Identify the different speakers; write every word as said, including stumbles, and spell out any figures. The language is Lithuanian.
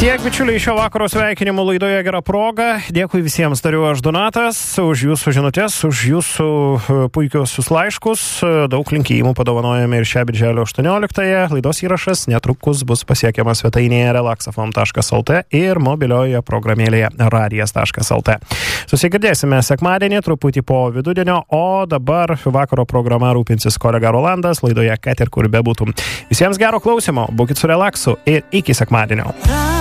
Speaker 1: Tiek, bičiuliai, šio vakaro sveikinimų laidoje Gera proga. Dėkui visiems, tariu aš Donatas, už jūsų žinutės, už jūsų puikiosius laiškus. Daug linkėjimų padovanojame ir šią birželio aštuonioliktąją. Laidos įrašas netrukus bus pasiekiamas svetainėje relaxafon taškas lt ir mobilioje programėlėje radijas taškas lt. Susigirdėsime sekmadienį, truputį po vidudienio, o dabar vakaro programa rūpinsis kolega Rolandas laidoje, kad ir kur bebūtum. Visiems gero klausimo, būkit su relaksu ir iki sekmadienio.